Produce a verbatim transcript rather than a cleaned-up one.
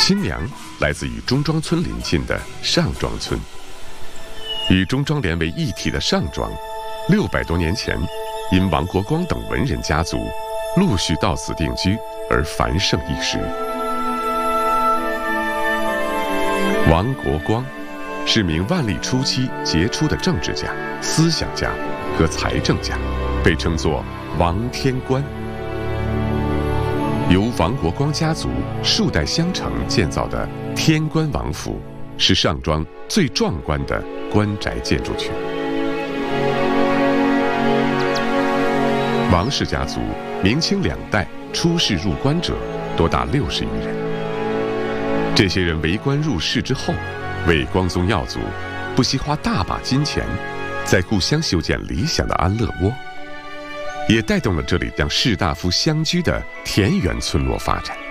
新娘来自与中庄村邻近的上庄村。与中庄连为一体的上庄，六百多年前，因王国光等文人家族陆续到此定居而繁盛一时。王国光是名万历初期杰出的政治家、思想家和财政家，被称作王天官。由王国光家族数代相承建造的天官王府，是上庄最壮观的官宅建筑群。王氏家族明清两代出仕入关者多达六十余人。这些人为官入仕之后，为光宗耀祖不惜花大把金钱，在故乡修建理想的安乐窝，也带动了这里让士大夫相居的田园村落发展。